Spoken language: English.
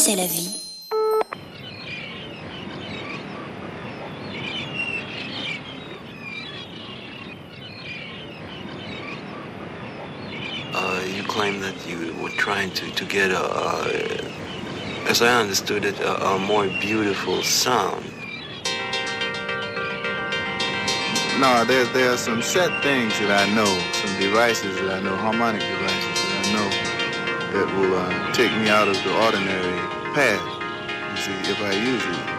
c'est la vie. You claim that you were trying to get as I understood it, a more beautiful sound. No, there are some set things that I know, some devices that I know, harmonic devices that I know that will take me out of the ordinary path, you see, if I use it.